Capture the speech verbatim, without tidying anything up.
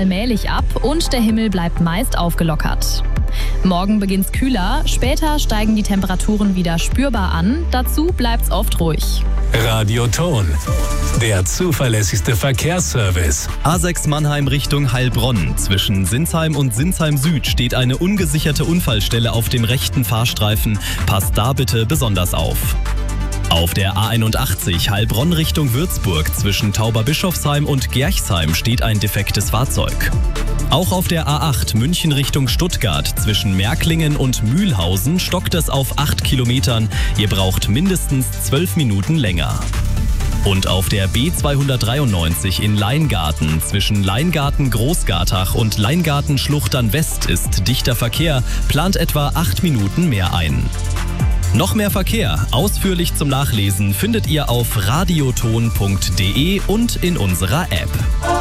allmählich ab und der Himmel bleibt meist aufgelockert. Morgen beginnt's kühler, später steigen die Temperaturen wieder spürbar an, dazu bleibt's oft ruhig. Radio Ton, der zuverlässigste Verkehrsservice. A sechs Mannheim Richtung Heilbronn. Zwischen Sinsheim und Sinsheim Süd steht eine ungesicherte Unfallstelle auf dem rechten Fahrstreifen. Passt da bitte besonders auf. Auf der A einundachtzig Heilbronn Richtung Würzburg zwischen Tauberbischofsheim und Gerchsheim steht ein defektes Fahrzeug. Auch auf der A acht München Richtung Stuttgart zwischen Märklingen und Mühlhausen stockt es auf acht Kilometern. Ihr braucht mindestens zwölf Minuten länger. Und auf der B zweihundertdreiundneunzig in Leingarten zwischen Leingarten-Großgartach und Leingarten-Schluchtern-West ist dichter Verkehr, plant etwa acht Minuten mehr ein. Noch mehr Verkehr, ausführlich zum Nachlesen, findet ihr auf radioton punkt de und in unserer App.